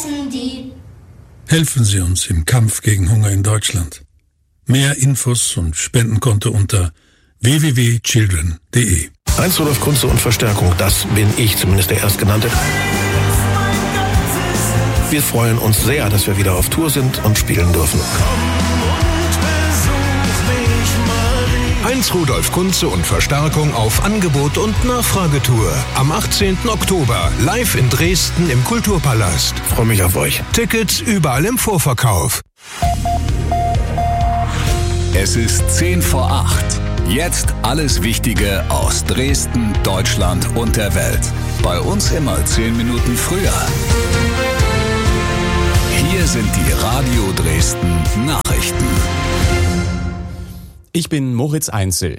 essen die. Helfen Sie uns im Kampf gegen Hunger in Deutschland. Mehr Infos und Spendenkonto unter www.children.de. Heinz Rudolf Kunze und Verstärkung, das bin ich, zumindest der Erstgenannte. Wir freuen uns sehr, dass wir wieder auf Tour sind und spielen dürfen. Heinz Rudolf Kunze und Verstärkung auf Angebot und Nachfragetour. Am 18. Oktober live in Dresden im Kulturpalast. Freue mich auf euch. Tickets überall im Vorverkauf. Es ist 7:50. Jetzt alles Wichtige aus Dresden, Deutschland und der Welt. Bei uns immer 10 Minuten früher. Hier sind die Radio Dresden Nachrichten. Ich bin Moritz Einzel.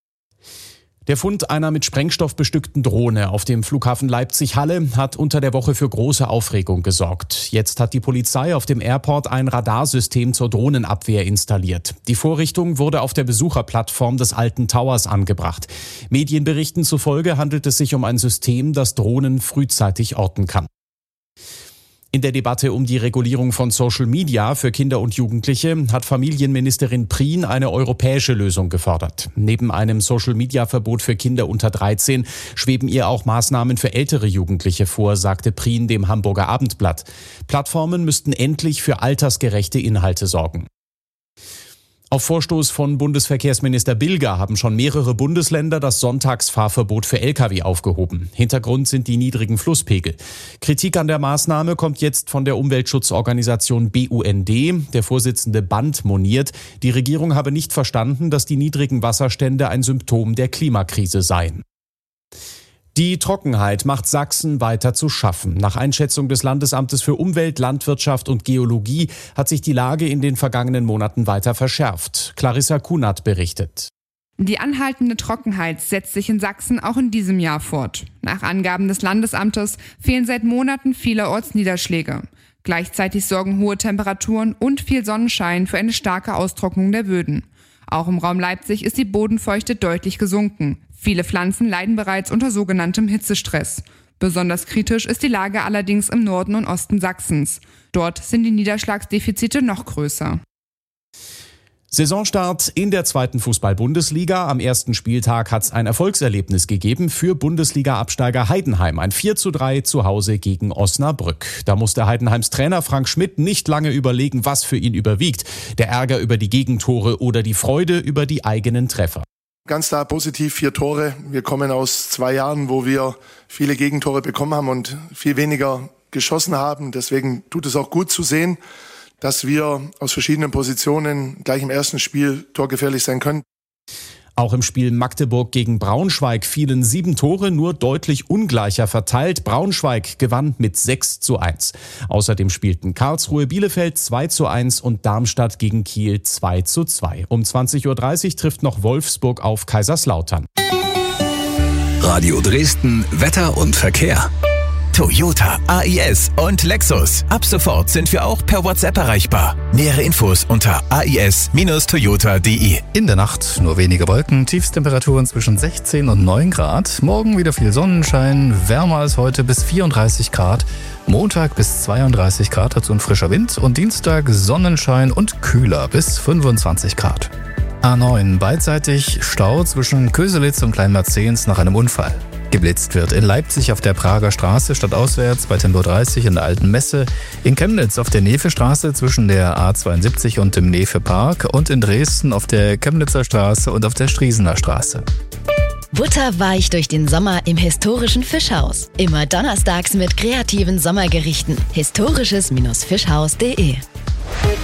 Der Fund einer mit Sprengstoff bestückten Drohne auf dem Flughafen Leipzig-Halle hat unter der Woche für große Aufregung gesorgt. Jetzt hat die Polizei auf dem Airport ein Radarsystem zur Drohnenabwehr installiert. Die Vorrichtung wurde auf der Besucherplattform des Alten Towers angebracht. Medienberichten zufolge handelt es sich um ein System, das Drohnen frühzeitig orten kann. In der Debatte um die Regulierung von Social Media für Kinder und Jugendliche hat Familienministerin Prien eine europäische Lösung gefordert. Neben einem Social-Media-Verbot für Kinder unter 13 schweben ihr auch Maßnahmen für ältere Jugendliche vor, sagte Prien dem Hamburger Abendblatt. Plattformen müssten endlich für altersgerechte Inhalte sorgen. Auf Vorstoß von Bundesverkehrsminister Bilger haben schon mehrere Bundesländer das Sonntagsfahrverbot für Lkw aufgehoben. Hintergrund sind die niedrigen Flusspegel. Kritik an der Maßnahme kommt jetzt von der Umweltschutzorganisation BUND. Der Vorsitzende Band moniert, die Regierung habe nicht verstanden, dass die niedrigen Wasserstände ein Symptom der Klimakrise seien. Die Trockenheit macht Sachsen weiter zu schaffen. Nach Einschätzung des Landesamtes für Umwelt, Landwirtschaft und Geologie hat sich die Lage in den vergangenen Monaten weiter verschärft. Clarissa Kunert berichtet. Die anhaltende Trockenheit setzt sich in Sachsen auch in diesem Jahr fort. Nach Angaben des Landesamtes fehlen seit Monaten vielerorts Niederschläge. Gleichzeitig sorgen hohe Temperaturen und viel Sonnenschein für eine starke Austrocknung der Böden. Auch im Raum Leipzig ist die Bodenfeuchte deutlich gesunken. Viele Pflanzen leiden bereits unter sogenanntem Hitzestress. Besonders kritisch ist die Lage allerdings im Norden und Osten Sachsens. Dort sind die Niederschlagsdefizite noch größer. Saisonstart in der 2. Fußball-Bundesliga. Am ersten Spieltag hat es ein Erfolgserlebnis gegeben für Bundesliga-Absteiger Heidenheim. Ein 4:3 zu Hause gegen Osnabrück. Da musste Heidenheims Trainer Frank Schmidt nicht lange überlegen, was für ihn überwiegt. Der Ärger über die Gegentore oder die Freude über die eigenen Treffer. Ganz klar positiv, 4 Tore. Wir kommen aus 2 Jahren, wo wir viele Gegentore bekommen haben und viel weniger geschossen haben. Deswegen tut es auch gut zu sehen, dass wir aus verschiedenen Positionen gleich im ersten Spiel torgefährlich sein können. Auch im Spiel Magdeburg gegen Braunschweig fielen 7 Tore, nur deutlich ungleicher verteilt. Braunschweig gewann mit 6:1. Außerdem spielten Karlsruhe Bielefeld 2:1 und Darmstadt gegen Kiel 2:2. Um 20:30 Uhr trifft noch Wolfsburg auf Kaiserslautern. Radio Dresden, Wetter und Verkehr. Toyota, AIS und Lexus. Ab sofort sind wir auch per WhatsApp erreichbar. Nähere Infos unter ais-toyota.de. In der Nacht nur wenige Wolken, Tiefstemperaturen zwischen 16 und 9 Grad. Morgen wieder viel Sonnenschein, wärmer als heute bis 34 Grad. Montag bis 32 Grad, dazu ein frischer Wind. Und Dienstag Sonnenschein und kühler bis 25 Grad. A9 beidseitig Stau zwischen Köselitz und Kleinmerzens nach einem Unfall. Geblitzt wird in Leipzig auf der Prager Straße stadtauswärts bei Tempo 30 in der Alten Messe, in Chemnitz auf der Nefe-Straße zwischen der A72 und dem Nefe-Park und in Dresden auf der Chemnitzer Straße und auf der Striesener Straße. Butterweich durch den Sommer im historischen Fischhaus. Immer donnerstags mit kreativen Sommergerichten. historisches-fischhaus.de.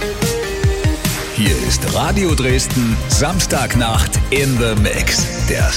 Hier ist Radio Dresden, Samstagnacht in the Mix. Der